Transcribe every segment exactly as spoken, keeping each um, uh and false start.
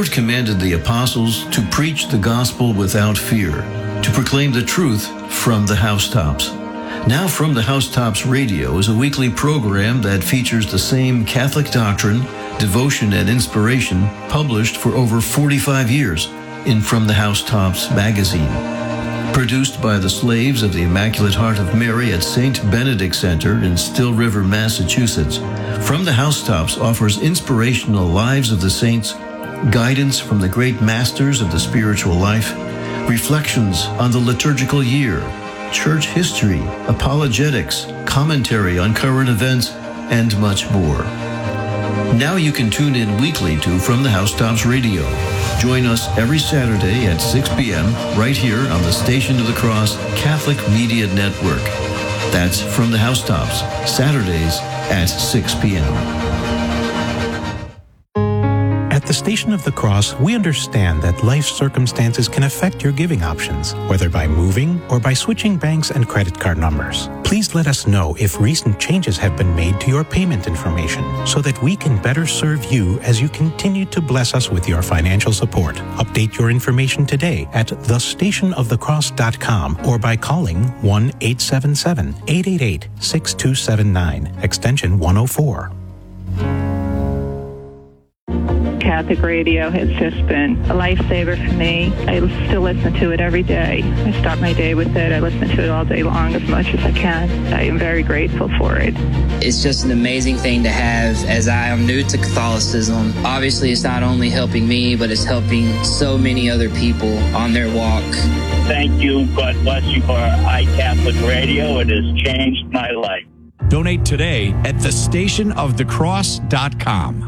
Lord commanded the apostles to preach the gospel without fear, to proclaim the truth from the housetops. Now From the Housetops Radio is a weekly program that features the same Catholic doctrine, devotion, and inspiration published for over forty-five years in From the Housetops magazine. Produced by the Slaves of the Immaculate Heart of Mary at Saint Benedict Center in Still River, Massachusetts, From the Housetops offers inspirational lives of the saints, guidance from the great masters of the spiritual life, reflections on the liturgical year, church history, apologetics, commentary on current events, and much more. Now you can tune in weekly to From the Housetops Radio. Join us every Saturday at six p.m. right here on the Station of the Cross Catholic Media Network. That's From the Housetops, Saturdays at six p.m. At the Station of the Cross, we understand that life circumstances can affect your giving options, whether by moving or by switching banks and credit card numbers. Please let us know if recent changes have been made to your payment information so that we can better serve you as you continue to bless us with your financial support. Update your information today at the station of the cross dot com or by calling one eight seven seven, eight eight eight, six two seven nine, extension one oh four. Catholic radio has just been a lifesaver for me. I still listen to it every day. I start my day with it. I listen to it all day long as much as I can. I am very grateful for it. It's just an amazing thing to have as I am new to Catholicism. Obviously, it's not only helping me, but it's helping so many other people on their walk. Thank you. God bless you for iCatholic Radio. It has changed my life. Donate today at the station of the cross dot com.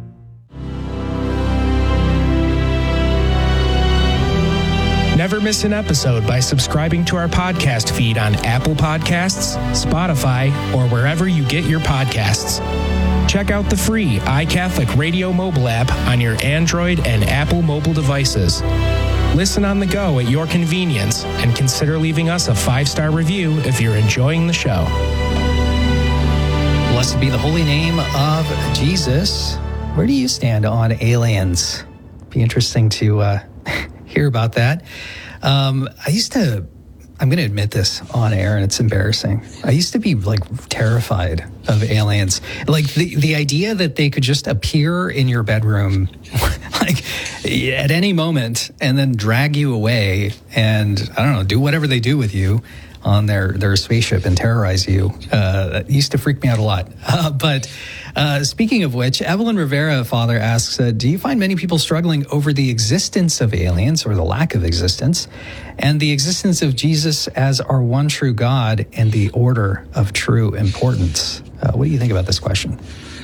Never miss an episode by subscribing to our podcast feed on Apple Podcasts, Spotify, or wherever you get your podcasts. Check out the free iCatholic Radio mobile app on your Android and Apple mobile devices. Listen on the go at your convenience and consider leaving us a five-star review if you're enjoying the show. Blessed be the holy name of Jesus. Where do you stand on aliens? Be interesting to uh, hear about that. Um, I used to, I'm going to admit this on air, and it's embarrassing. I used to be like terrified of aliens. Like the, the idea that they could just appear in your bedroom like at any moment and then drag you away and, I don't know, do whatever they do with you on their, their spaceship and terrorize you. Uh, that used to freak me out a lot. Uh, but uh, speaking of which, Evelyn Rivera, Father, asks, uh, do you find many people struggling over the existence of aliens or the lack of existence and the existence of Jesus as our one true God and the order of true importance? Uh, what do you think about this question?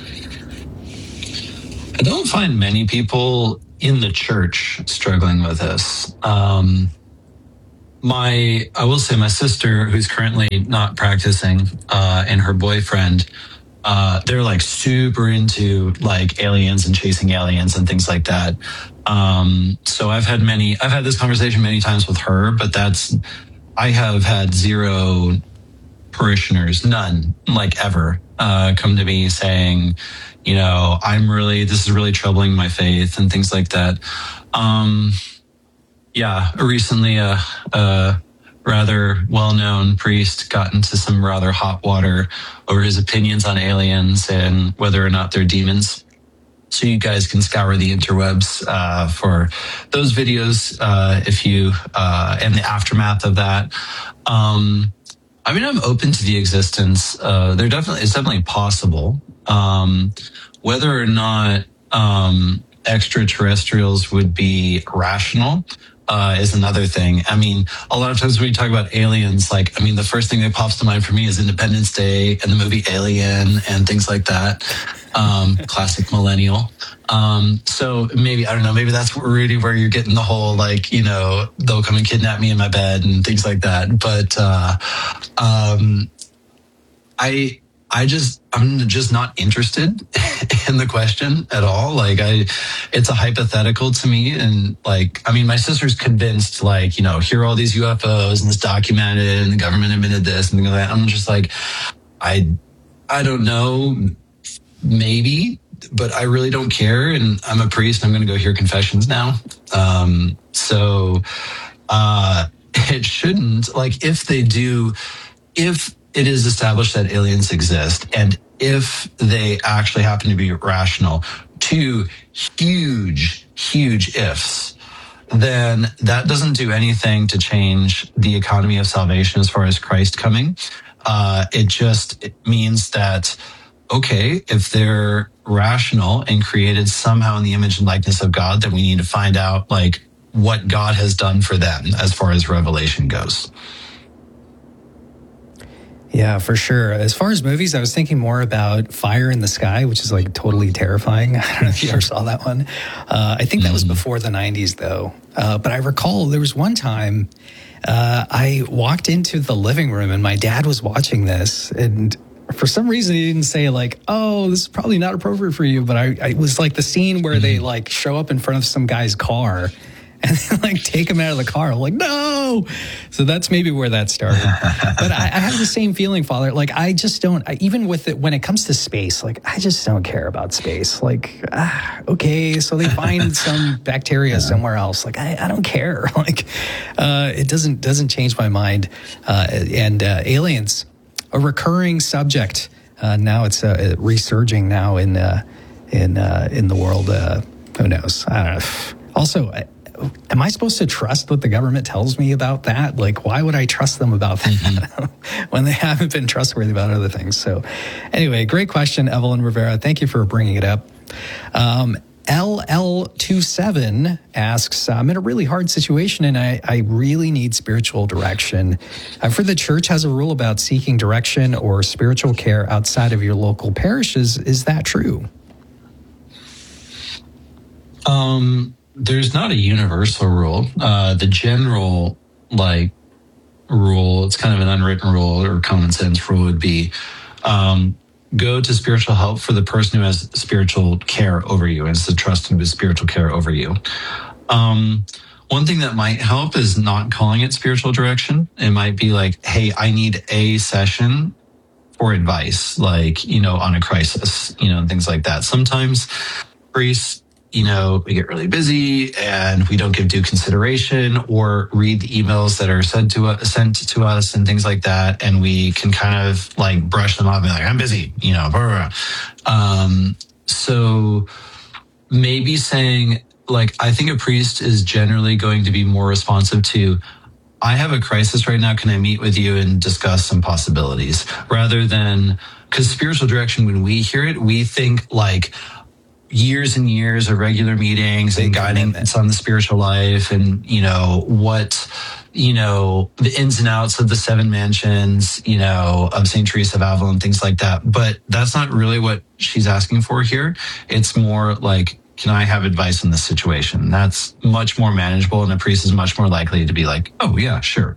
I don't find many people in the church struggling with this. Um, My, I will say my sister, who's currently not practicing, uh, and her boyfriend, uh, they're like super into like aliens and chasing aliens and things like that. Um, so I've had many, I've had this conversation many times with her, but that's, I have had zero parishioners, none, like ever, uh, come to me saying, you know, I'm really, this is really troubling my faith and things like that. Um, Yeah, recently a, a rather well-known priest got into some rather hot water over his opinions on aliens and whether or not they're demons. So you guys can scour the interwebs uh, for those videos uh, if you, uh, and the aftermath of that. Um, I mean, I'm open to the existence. Uh, they're definitely, it's definitely possible. Um, whether or not um, extraterrestrials would be rational Uh, is another thing. I mean, a lot of times when you talk about aliens, like, I mean, the first thing that pops to mind for me is Independence Day and the movie Alien and things like that. Um, classic millennial. Um, so maybe, I don't know, maybe that's really where you're getting the whole, like, you know, they'll come and kidnap me in my bed and things like that. But, uh, um, I, I just, I'm just not interested in the question at all. Like I, it's a hypothetical to me. And like, I mean, my sister's convinced, like, you know, here are all these U F Os and it's documented and the government admitted this and things like that. I'm just like, I, I don't know, maybe, but I really don't care. And I'm a priest. And I'm going to go hear confessions now. Um, so uh, it shouldn't, like, if they do, if it is established that aliens exist, and if they actually happen to be rational, two huge, huge ifs, then that doesn't do anything to change the economy of salvation as far as Christ coming. Uh, it just it means that, okay, if they're rational and created somehow in the image and likeness of God, then we need to find out, like, what God has done for them as far as revelation goes. Yeah, for sure. As far as movies, I was thinking more about Fire in the Sky, which is like totally terrifying. I don't know if you ever saw that one. Uh, I think that was before the nineties, though. Uh, but I recall there was one time uh, I walked into the living room and my dad was watching this, and for some reason he didn't say like, "Oh, this is probably not appropriate for you." But I, I it was like the scene where mm-hmm. they like show up in front of some guy's car and then, like, take him out of the car. I'm like, no. So that's maybe where that started. But I, I have the same feeling, Father. Like, I just don't, I, even with it, when it comes to space, like, I just don't care about space. Like, ah, okay, so they find some bacteria yeah. somewhere else. Like, I, I don't care. Like, uh, it doesn't, doesn't change my mind. Uh, and uh, aliens, a recurring subject. Uh, now it's uh, resurging now in, uh, in, uh, in the world. Uh, who knows? I don't know. Also, I, am I supposed to trust what the government tells me about that? Like, why would I trust them about that mm-hmm. when they haven't been trustworthy about other things? So anyway, great question, Evelyn Rivera. Thank you for bringing it up. Um, L L twenty-seven asks, I'm in a really hard situation and I, I really need spiritual direction. I've heard the church has a rule about seeking direction or spiritual care outside of your local parishes. Is that true? Um... There's not a universal rule. Uh, the general, like, rule, it's kind of an unwritten rule or common sense rule would be um, go to spiritual help for the person who has spiritual care over you and is trusting with spiritual care over you. Um, one thing that might help is not calling it spiritual direction. It might be like, hey, I need a session for advice, like, you know, on a crisis, you know, things like that. Sometimes priests, you know, we get really busy and we don't give due consideration or read the emails that are sent to us, sent to us and things like that. And we can kind of like brush them off and be like, I'm busy, you know, blah, blah, blah. Um, so maybe saying like, I think a priest is generally going to be more responsive to, I have a crisis right now. Can I meet with you and discuss some possibilities rather than, because spiritual direction, when we hear it, we think like, years and years of regular meetings and guidance on the spiritual life and, you know, what, you know, the ins and outs of the seven mansions, you know, of Saint Teresa of Avila and things like that. But that's not really what she's asking for here. It's more like, can I have advice in this situation? That's much more manageable and a priest is much more likely to be like, oh yeah, sure.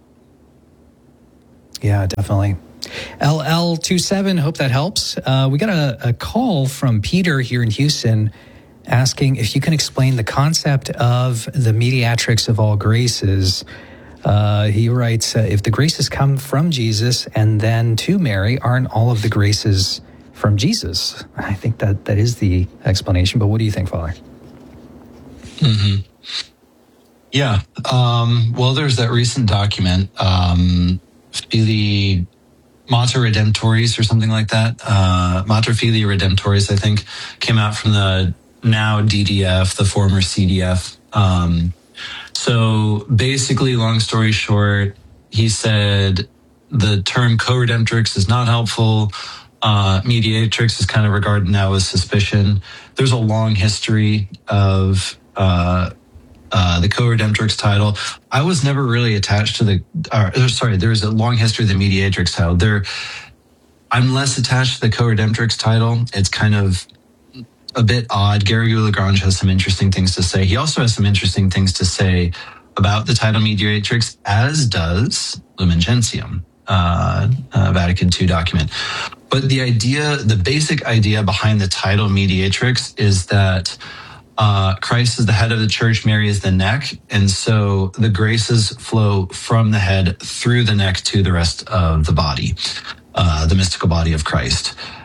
Yeah, definitely. L L twenty-seven, hope that helps. Uh, we got a, a call from Peter here in Houston asking if you can explain the concept of the mediatrix of all graces. Uh, he writes, uh, if the graces come from Jesus and then to Mary, aren't all of the graces from Jesus? I think that that is the explanation, but what do you think, Father? Mm-hmm. Yeah. Um, well, there's that recent document, um, Filii Mater Redemptoris or something like that. Uh, Mater Filii Redemptoris, I think, came out from the now D D F, the former C D F. Um, so basically, long story short, he said the term co-redemptrix is not helpful. Uh, mediatrix is kind of regarded now with suspicion. There's a long history of uh, uh, the co-redemptrix title. I was never really attached to the, uh, sorry, there's a long history of the mediatrix title. There, I'm less attached to the co-redemptrix title. It's kind of a bit odd. Garrigou Lagrange has some interesting things to say. He also has some interesting things to say about the title mediatrix, as does Lumen Gentium, uh, uh, Vatican two document. But the idea, the basic idea behind the title mediatrix is that uh, Christ is the head of the church, Mary is the neck. And so the graces flow from the head through the neck to the rest of the body, uh, the mystical body of Christ.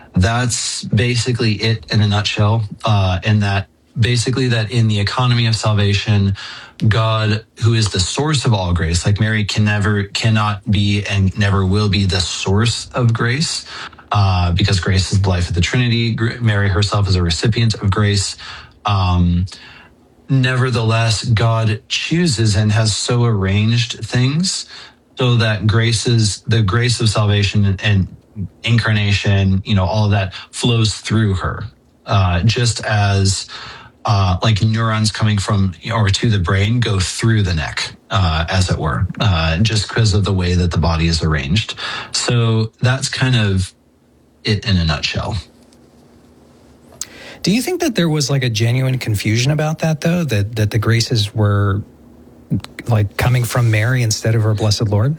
that's basically it in a nutshell. Uh, and that basically that in the economy of salvation, God, who is the source of all grace, like Mary can never, cannot be and never will be the source of grace, uh, because grace is the life of the Trinity. Mary herself is a recipient of grace. Um, nevertheless, God chooses and has so arranged things so that grace is the grace of salvation and, and incarnation, you know, all of that flows through her, uh, just as uh, like neurons coming from or to the brain go through the neck, uh, as it were, uh, just because of the way that the body is arranged. So that's kind of it in a nutshell. Do you think that there was like a genuine confusion about that, though, that, that the graces were like coming from Mary instead of our blessed Lord?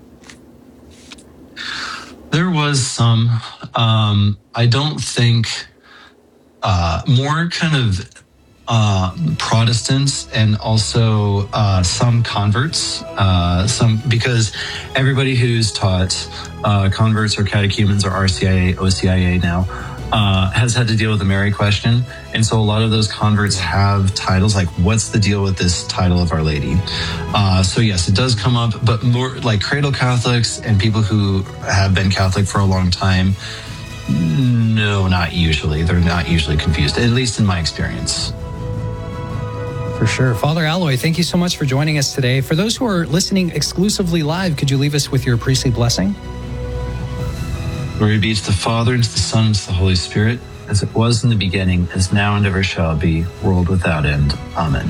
There was some. Um, I don't think uh, more kind of uh, Protestants and also uh, some converts, uh, some because everybody who's taught uh, converts or catechumens or R C I A, O C I A now uh, has had to deal with the Mary question. And so a lot of those converts have titles like, what's the deal with this title of Our Lady? Uh, so yes, it does come up, but more like cradle Catholics and people who have been Catholic for a long time, no, not usually. They're not usually confused, at least in my experience. For sure. Father Alloy, thank you so much for joining us today. For those who are listening exclusively live, could you leave us with your priestly blessing? Glory be to the Father, and to the Son, and to the Holy Spirit, as it was in the beginning, is now, and ever shall be, world without end. Amen.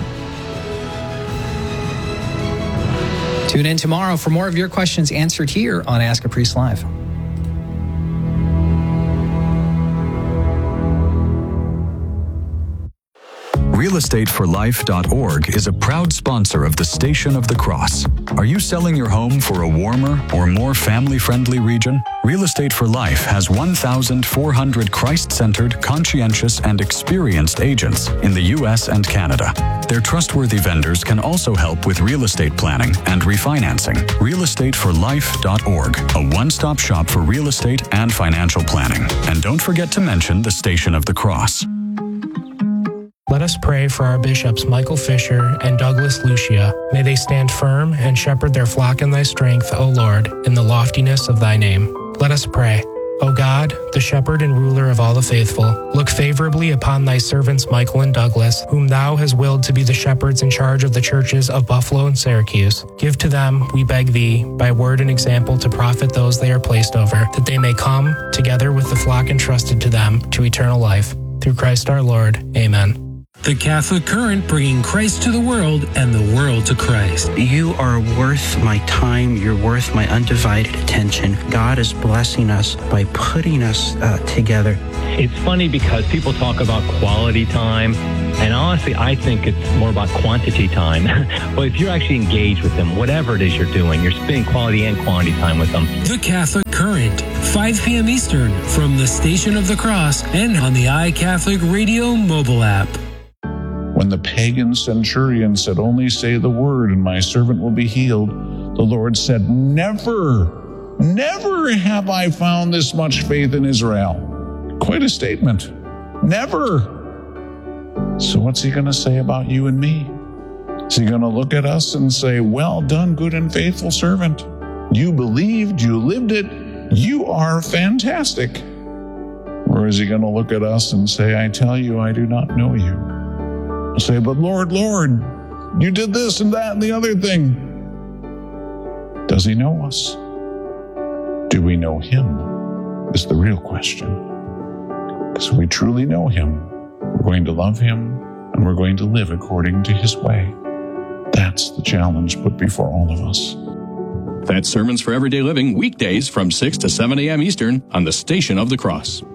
Tune in tomorrow for more of your questions answered here on Ask a Priest Live. real estate for life dot org is a proud sponsor of the Station of the Cross. Are you selling your home for a warmer or more family-friendly region? Real Estate for Life has one thousand four hundred Christ-centered, conscientious, and experienced agents in the U S and Canada. Their trustworthy vendors can also help with real estate planning and refinancing. real estate for life dot org, a one-stop shop for real estate and financial planning. And don't forget to mention the Station of the Cross. Let us pray for our bishops Michael Fisher and Douglas Lucia. May they stand firm and shepherd their flock in thy strength, O Lord, in the loftiness of thy name. Let us pray. O God, the shepherd and ruler of all the faithful, look favorably upon thy servants Michael and Douglas, whom thou hast willed to be the shepherds in charge of the churches of Buffalo and Syracuse. Give to them, we beg thee, by word and example to profit those they are placed over, that they may come, together with the flock entrusted to them, to eternal life. Through Christ our Lord. Amen. The Catholic Current, bringing Christ to the world and the world to Christ. You are worth my time. You're worth my undivided attention. God is blessing us by putting us uh, together. It's funny because people talk about quality time, and honestly, I think it's more about quantity time. But if you're actually engaged with them, whatever it is you're doing, you're spending quality and quantity time with them. The Catholic Current, five p.m. Eastern, from the Station of the Cross and on the iCatholic Radio mobile app. When the pagan centurion said, "Only say the word and my servant will be healed," the Lord said, "Never, never have I found this much faith in Israel." Quite a statement. Never. So what's he going to say about you and me? Is he going to look at us and say, "Well done, good and faithful servant. You believed, you lived it, you are fantastic"? Or is he going to look at us and say, "I tell you, I do not know you"? Say, "But Lord, Lord, you did this and that and the other thing." Does he know us? Do we know him? Is the real question. Because if we truly know him, we're going to love him and we're going to live according to his way. That's the challenge put before all of us. That's Sermons for Everyday Living, weekdays from six to seven a.m. Eastern on the Station of the Cross.